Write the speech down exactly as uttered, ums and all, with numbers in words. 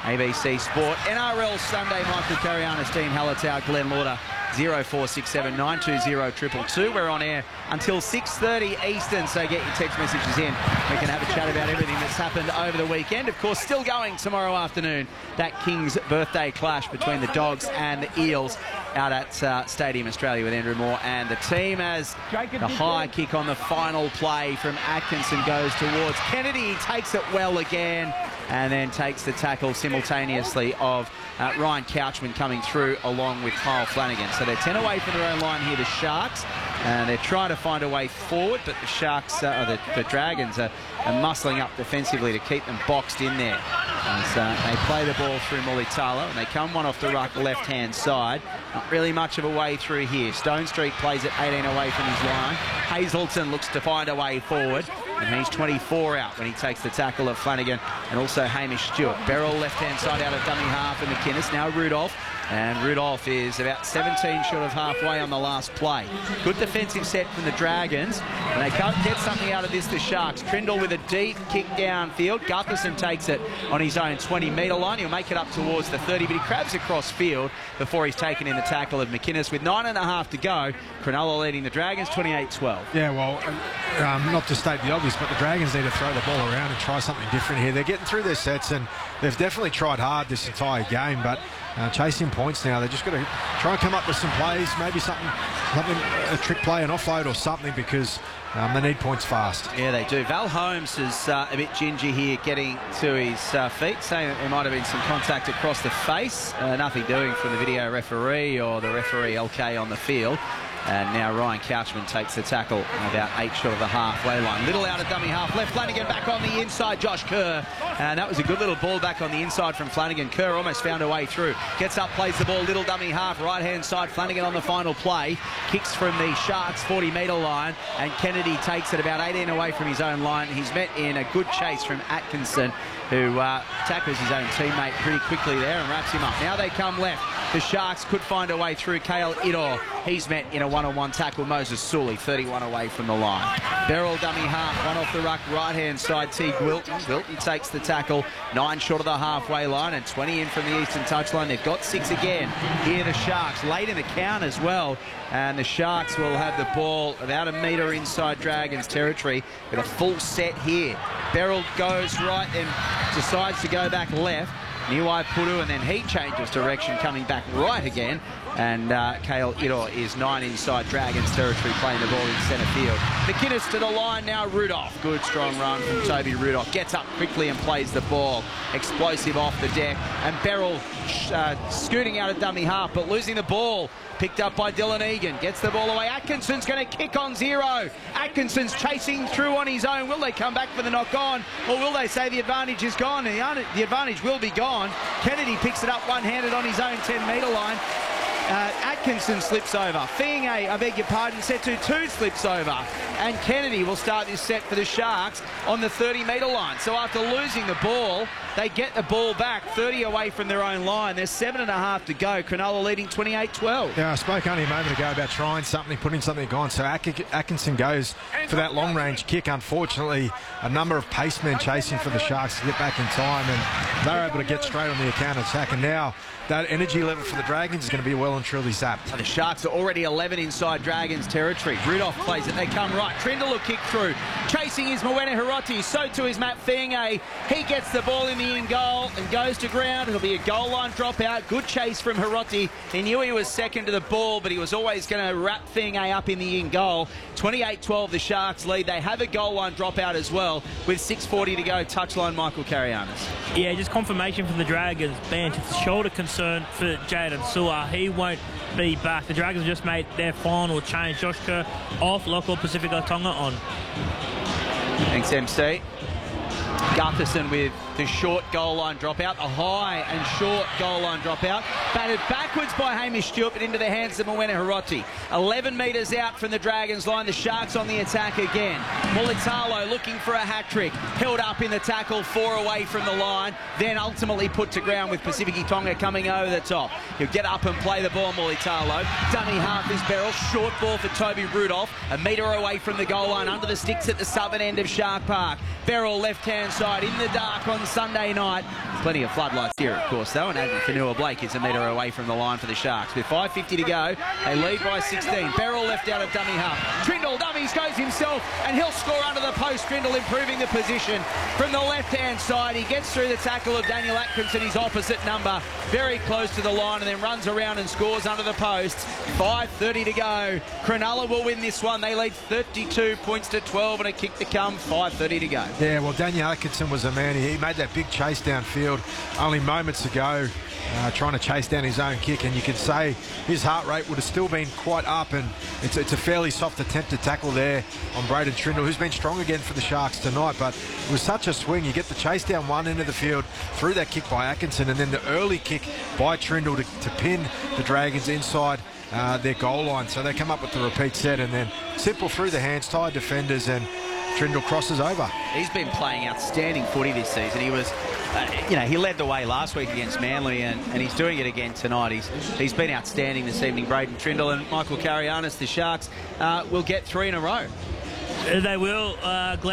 A B C Sport. N R L Sunday, Michael Carianis, Dean Hallertau, Glenn Lauder. zero four six seven nine two zero two two two. We're on air until six thirty Eastern, so get your text messages in. We can have a chat about everything that's happened over the weekend. Of course, still going tomorrow afternoon, that King's birthday clash between the Dogs and the Eels out at uh, Stadium Australia with Andrew Moore and the team, as the high kick on the final play from Atkinson goes towards Kennedy. He takes it well again and then takes the tackle simultaneously of uh, Ryan Couchman coming through along with Kyle Flanagan. So they're ten away from their own line here, the Sharks, and they're trying to find a way forward, but the Sharks, uh, the, the Dragons are, are muscling up defensively to keep them boxed in there. As uh, they play the ball through Mulitalo, and they come one off the ruck left-hand side. Not really much of a way through here. Stone Street plays it eighteen away from his line. Hazelton looks to find a way forward, and he's twenty-four out when he takes the tackle of Flanagan and also Hamish Stewart. Beryl left-hand side out of dummy half, and McInnes. Now Rudolph. And Rudolph is about seventeen short of halfway on the last play. Good defensive set from the Dragons, and they can't get something out of this, the Sharks. Trindle with a deep kick downfield. Gutherson takes it on his own twenty metre line. He'll make it up towards the thirty, but he crabs across field before he's taken in the tackle of McInnes. With nine and a half to go, Cronulla leading the Dragons twenty-eight twelve. Yeah, well, um, not to state the obvious, but the Dragons need to throw the ball around and try something different here. They're getting through their sets, and they've definitely tried hard this entire game, but Uh, chasing points now. They're just got to try and come up with some plays, maybe something, something a trick play, an offload or something, because um, they need points fast. Yeah, they do. Val Holmes is uh, a bit gingy here, getting to his uh, feet, saying that there might have been some contact across the face. Uh, nothing doing from the video referee or the referee L K on the field. And now Ryan Couchman takes the tackle about eight short of the halfway line. Little out of dummy half left. Flanagan back on the inside. Josh Kerr. And that was a good little ball back on the inside from Flanagan. Kerr almost found a way through. Gets up, plays the ball. Little dummy half. Right-hand side. Flanagan on the final play. Kicks from the Sharks forty metre line. And Kennedy takes it about eighteen away from his own line. He's met in a good chase from Atkinson, who uh, tackles his own teammate pretty quickly there and wraps him up. Now they come left. The Sharks could find a way through. Kale Idor. He's met in a one-on-one tackle. Moses Sully, thirty-one away from the line. Beryl dummy half, one off the ruck, right-hand side. Teague Wilton. Wilton takes the tackle, nine short of the halfway line and twenty in from the eastern touchline. They've got six again. Here the Sharks, late in the count as well. And the Sharks will have the ball about a metre inside Dragons territory with a full set here. Beryl goes right and decides to go back left. Niwai Puru, and then he changes direction, coming back right again. And uh, Kale Idor is nine inside Dragons territory, playing the ball in centre field. McInnes to the line now. Rudolph. Good strong run from Toby Rudolph. Gets up quickly and plays the ball. Explosive off the deck. And Beryl uh, scooting out of dummy half, but losing the ball. Picked up by Dylan Egan. Gets the ball away. Atkinson's going to kick on zero. Atkinson's chasing through on his own. Will they come back for the knock on? Or will they say the advantage is gone? The advantage will be gone. Kennedy picks it up one-handed on his own ten metre line. Uh, Atkinson slips over. Fienge, I beg your pardon, set to two slips over. And Kennedy will start this set for the Sharks on the thirty metre line. So after losing the ball, they get the ball back thirty away from their own line. There's seven and a half to go. Cronulla leading twenty-eight twelve. Yeah, I spoke only a moment ago about trying something, putting something on. So Atkinson goes for that long-range kick. Unfortunately, a number of pacemen chasing for the Sharks to get back in time, and they're able to get straight on the counter-attack. And now that energy level for the Dragons is going to be well and truly zapped. The Sharks are already eleven inside Dragons territory. Rudolph plays it. They come right. Trindle will kick through. Chasing is Mwene Hiroti. So too is Matt Fienge. He gets the ball in the in goal and goes to ground. It'll be a goal line dropout. Good chase from Hiroti. He knew he was second to the ball, but he was always going to wrap Fienge up in the in goal. twenty-eight twelve the Sharks lead. They have a goal line dropout as well with six forty to go. Touchline Michael Carianis. Yeah, just confirmation from the Dragons bench. It's a shoulder concern for Jaden Su'A. He won't be back. The Dragons have just made their final change. Josh Kerr off, Lachlan Pacifica Tonga on. Thanks, M C. Gutherson with the short goal line dropout, a high and short goal line dropout. Batted backwards by Hamish Stewart, but into the hands of Mwene Hiroti. eleven metres out from the Dragons line. The Sharks on the attack again. Mulitalo looking for a hat-trick. Held up in the tackle, four away from the line. Then ultimately put to ground with Pacifica Tonga coming over the top. He'll get up and play the ball, Mulitalo. Dummy half is Beryl. Short ball for Toby Rudolph. A metre away from the goal line, under the sticks at the southern end of Shark Park. Beryl left-hand side in the dark on Sunday night. Plenty of floodlights here, of course, though, and Adrian Fanua-Blake is a metre away from the line for the Sharks. With five fifty to go, they lead by sixteen. Beryl left out of dummy half. Trindle dummies, goes himself, and he'll score under the post. Trindle improving the position from the left-hand side. He gets through the tackle of Daniel Atkinson, his opposite number, very close to the line, and then runs around and scores under the post. five thirty to go. Cronulla will win this one. They lead thirty-two points to twelve, and a kick to come. five thirty to go. Yeah, well, Daniel Atkinson was the man. He made that big chase downfield only moments ago, uh, trying to chase down his own kick, and you can say his heart rate would have still been quite up, and it's, it's a fairly soft attempted tackle there on Braden Trindle, who's been strong again for the Sharks tonight, but it was such a swing. You get the chase down one end of the field through that kick by Atkinson, and then the early kick by Trindle to, to pin the Dragons inside uh, their goal line. So they come up with the repeat set, and then simple through the hands, tied defenders, and Trindle crosses over. He's been playing outstanding footy this season. He was, uh, you know, he led the way last week against Manly, and, and he's doing it again tonight. He's he's been outstanding this evening. Braden Trindle and Michael Carianis, the Sharks, uh, will get three in a row. They will. Uh, Glenn